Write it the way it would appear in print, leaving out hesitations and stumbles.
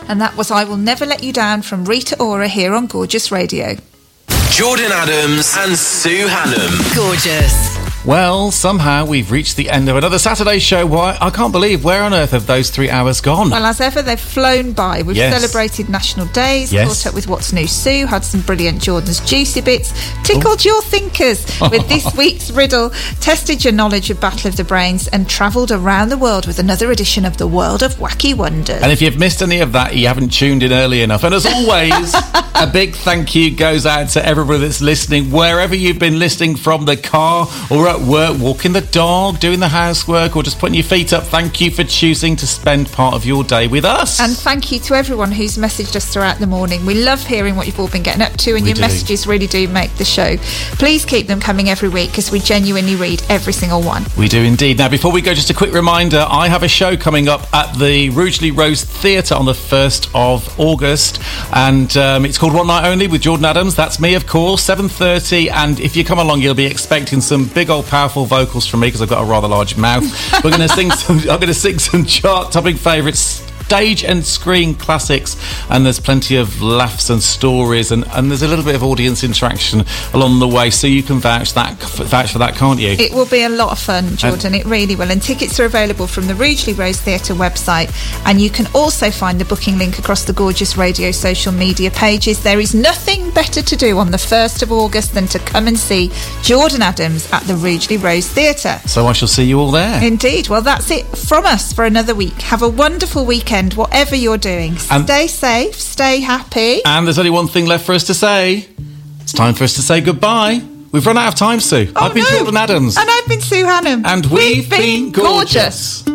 And that was I Will Never Let You Down from Rita Ora here on Gorgeous Radio. Jordan Adams and Sue Hannam. Gorgeous. Well, somehow we've reached the end of another Saturday show. Why? I can't believe, where on earth have those 3 hours gone? Well, as ever, they've flown by. We've celebrated National Days, caught up with What's New Sue, had some brilliant Jordan's Juicy Bits, tickled your thinkers with this week's riddle, tested your knowledge of Battle of the Brains, and travelled around the world with another edition of the World of Wacky Wonders. And if you've missed any of that, you haven't tuned in early enough. And as always, a big thank you goes out to everybody that's listening, wherever you've been listening from, the car or at work, walking the dog, doing the housework, or just putting your feet up. Thank you for choosing to spend part of your day with us. And thank you to everyone who's messaged us throughout the morning. We love hearing what you've all been getting up to, and your messages really do make the show. Please keep them coming every week, because we genuinely read every single one. We do indeed. Now, before we go, just a quick reminder, I have a show coming up at the Rugeley Rose Theatre on the 1st of August, and it's called One Night Only with Jordan Adams. That's me, of course, 7:30, and if you come along, you'll be expecting some big old powerful vocals from me, because I've got a rather large mouth. We're going to sing I'm going to sing some chart-topping favourites, stage and screen classics, and there's plenty of laughs and stories, and there's a little bit of audience interaction along the way, so you can vouch for that, can't you? It will be a lot of fun, Jordan, it really will. And tickets are available from the Rugeley Rose Theatre website, and you can also find the booking link across the Gorgeous Radio social media pages. There is nothing better to do on the 1st of August than to come and see Jordan Adams at the Rugeley Rose Theatre. So I shall see you all there. Indeed. Well, that's it from us for another week. Have a wonderful weekend, whatever you're doing. Stay safe, stay happy. And there's only one thing left for us to say. It's time for us to say goodbye. We've run out of time, Sue. I've been Jordan Adams. And I've been Sue Hannam. And we've been gorgeous.